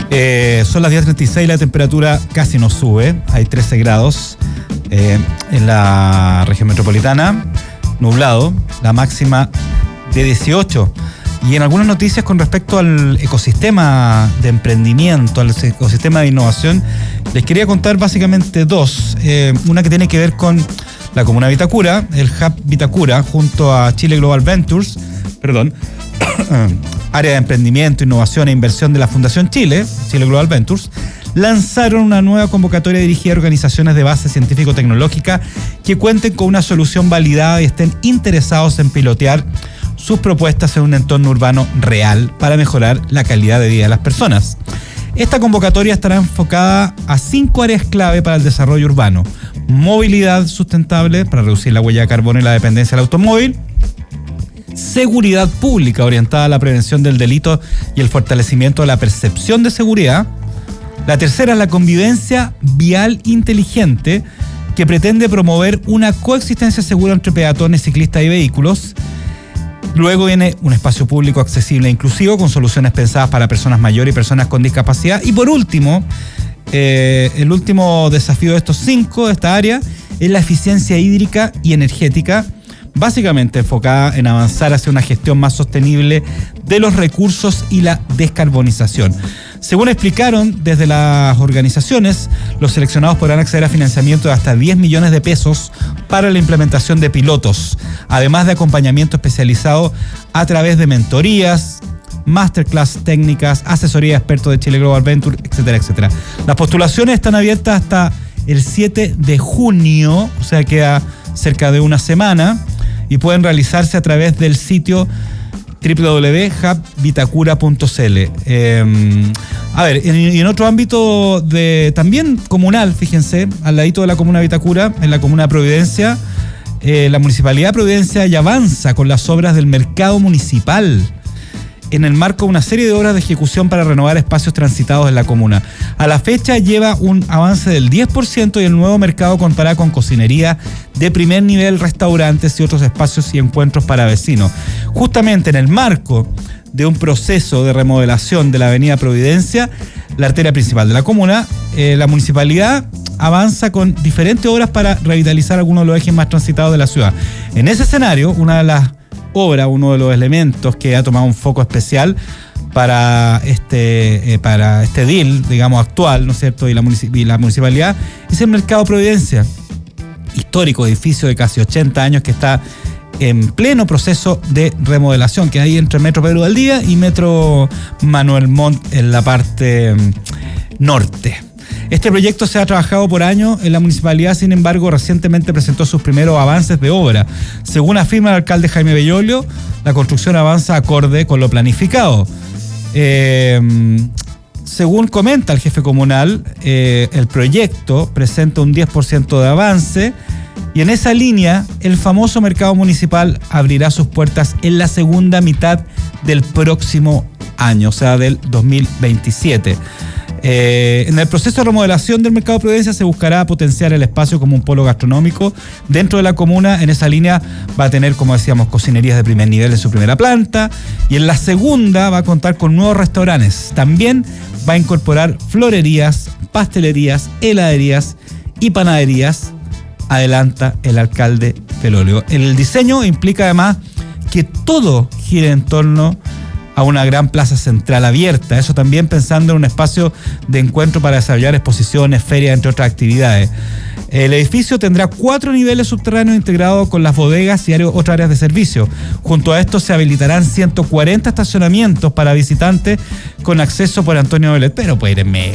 Son las 10:36, la temperatura casi no sube, hay 13 grados en la región metropolitana, nublado, la máxima de 18. Y en algunas noticias con respecto al ecosistema de emprendimiento, al ecosistema de innovación, les quería contar básicamente dos. Una que tiene que ver con la comuna de Vitacura, el Hub Vitacura, junto a Chile Global Ventures, área de emprendimiento, innovación e inversión de la Fundación Chile Global Ventures, lanzaron una nueva convocatoria dirigida a organizaciones de base científico-tecnológica que cuenten con una solución validada y estén interesados en pilotear sus propuestas en un entorno urbano real para mejorar la calidad de vida de las personas. Esta convocatoria estará enfocada a 5 áreas clave para el desarrollo urbano: movilidad sustentable para reducir la huella de carbono y la dependencia del automóvil, seguridad pública orientada a la prevención del delito y el fortalecimiento de la percepción de seguridad. La tercera es la convivencia vial inteligente, que pretende promover una coexistencia segura entre peatones, ciclistas y vehículos. Luego viene un espacio público accesible e inclusivo con soluciones pensadas para personas mayores y personas con discapacidad. Y por último, el último desafío de estos 5, de esta área, es la eficiencia hídrica y energética, básicamente enfocada en avanzar hacia una gestión más sostenible de los recursos y la descarbonización. Según explicaron desde las organizaciones, los seleccionados podrán acceder a financiamiento de hasta 10 millones de pesos para la implementación de pilotos, además de acompañamiento especializado a través de mentorías, masterclass técnicas, asesoría de expertos de Chile Global Venture, etcétera, etcétera. Las postulaciones están abiertas hasta el 7 de junio, o sea, queda cerca de una semana, y pueden realizarse a través del sitio www.hubvitacura.cl. Y en otro ámbito también comunal, fíjense, al ladito de la comuna de Vitacura, en la comuna de Providencia, la Municipalidad de Providencia ya avanza con las obras del mercado municipal en el marco de una serie de obras de ejecución para renovar espacios transitados en la comuna. A la fecha lleva un avance del 10% y el nuevo mercado contará con cocinería de primer nivel, restaurantes y otros espacios y encuentros para vecinos. Justamente en el marco de un proceso de remodelación de la avenida Providencia, la arteria principal de la comuna, la municipalidad avanza con diferentes obras para revitalizar algunos de los ejes más transitados de la ciudad. En ese escenario, una de las obra, uno de los elementos que ha tomado un foco especial para este deal, digamos, actual, ¿no es cierto?, y la municipalidad, es el Mercado Providencia, histórico edificio de casi 80 años que está en pleno proceso de remodelación, que hay entre Metro Pedro Valdivia y Metro Manuel Montt en la parte norte. Este proyecto se ha trabajado por años en la municipalidad, sin embargo, recientemente presentó sus primeros avances de obra. Según afirma el alcalde Jaime Bellolio, la construcción avanza acorde con lo planificado. Según comenta el jefe comunal, el proyecto presenta un 10% de avance y en esa línea el famoso mercado municipal abrirá sus puertas en la segunda mitad del próximo año, o sea, del 2027. En el proceso de remodelación del Mercado Providencia se buscará potenciar el espacio como un polo gastronómico dentro de la comuna. En esa línea va a tener, como decíamos, cocinerías de primer nivel en su primera planta, y en la segunda va a contar con nuevos restaurantes. También va a incorporar florerías, pastelerías, heladerías y panaderías, adelanta el alcalde Bellolio. El diseño implica además que todo gire en torno a una gran plaza central abierta, eso también pensando en un espacio de encuentro para desarrollar exposiciones, ferias, entre otras actividades. El edificio tendrá 4 niveles subterráneos integrados con las bodegas y otras áreas de servicio. Junto a esto se habilitarán 140 estacionamientos para visitantes con acceso por Antonio Belet, pero puede ir en metro.